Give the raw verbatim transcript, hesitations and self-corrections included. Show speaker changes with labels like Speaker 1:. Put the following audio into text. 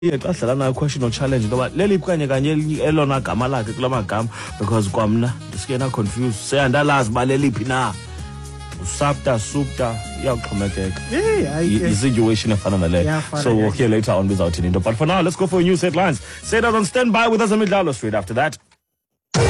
Speaker 1: Yeah, xa dlala nayo question or challenge ngoba leliphi kanye kanye elona gama lakhe kula magama because kwamna ndisike na confused seyandalazi ba leliphi na usapta supta iyawuxhomekeka i-situation efana naleyo. So we'll hear later on without into, but for now let's go for news headlines. Say that on standby with us Zemidlalo straight after that.